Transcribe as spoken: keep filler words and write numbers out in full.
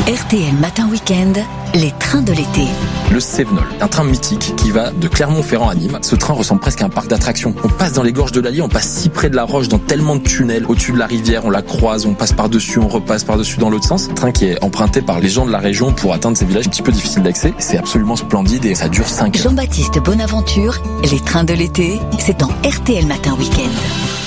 R T L Matin Week-end, les trains de l'été. Le Cévenol, un train mythique qui va de Clermont-Ferrand à Nîmes. Ce train ressemble presque à un parc d'attractions. On passe dans les gorges de l'Allier, on passe si près de la Roche, dans tellement de tunnels. Au-dessus de la rivière, on la croise, on passe par-dessus, on repasse par-dessus dans l'autre sens. Un train qui est emprunté par les gens de la région pour atteindre ces villages un petit peu difficiles d'accès. C'est absolument splendide et ça dure cinq heures. Jean-Baptiste Bonaventure, les trains de l'été, c'est dans R T L Matin Week-end.